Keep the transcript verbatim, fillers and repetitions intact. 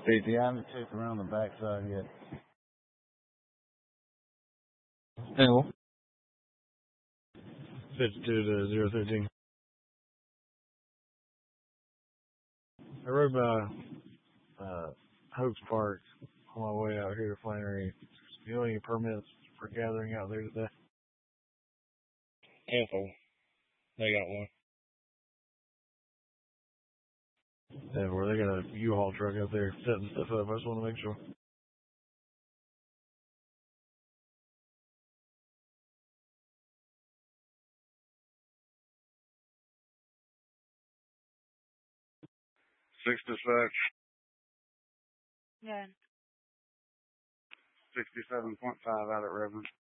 fifty. I haven't checked around the backside yet. Hello. fifty-two to zero thirteen. I rode by uh, Hoax Park on my way out here to Flannery. Do you know any permits for gathering out there today? Careful. They got one. Yeah, where they got a U-Haul truck out there setting stuff up. I just want to make sure. Six dispatch. Yeah. Sixty-seven point five out at Reverend.